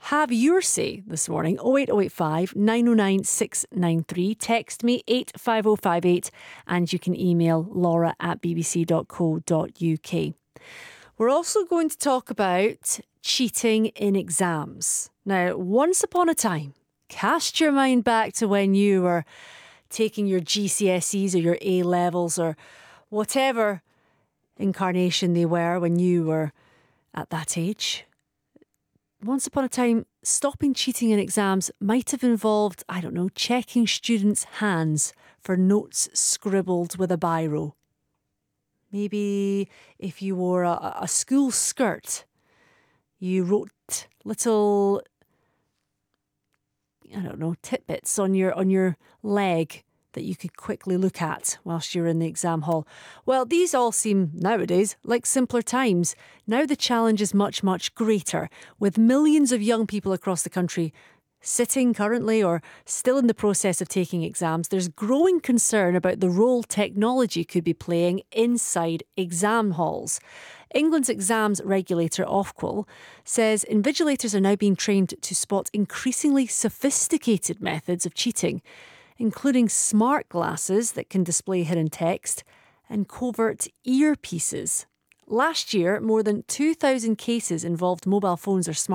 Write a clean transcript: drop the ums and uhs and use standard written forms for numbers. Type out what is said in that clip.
Have your say this morning. 08085 909 693. Text me 85058 and you can email laura@bbc.co.uk. We're also going to talk about cheating in exams. Now, once upon a time, cast your mind back to when you were taking your GCSEs or your A-levels or whatever incarnation they were when you were at that age. Once upon a time, stopping cheating in exams might have involved, checking students' hands for notes scribbled with a biro. Maybe if you wore a school skirt, you wrote little, tidbits on your leg that you could quickly look at whilst you're in the exam hall. Well, these all seem nowadays like simpler times. Now the challenge is much, much greater, with millions of young people across the country sitting currently or still in the process of taking exams. There's growing concern about the role technology could be playing inside exam halls. England's exams regulator, Ofqual, says invigilators are now being trained to spot increasingly sophisticated methods of cheating, including smart glasses that can display hidden text and covert earpieces. Last year, more than 2,000 cases involved mobile phones or smart